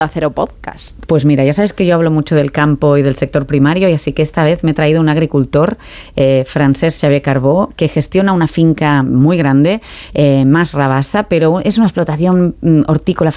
Cero Podcast? Pues mira, ya sabes que yo hablo mucho del campo y del sector primario, y así que esta vez me he traído un agricultor, Francesc Xavier Carbó, que gestiona una finca muy grande, Mas Rabassa, pero es una explotación hortícola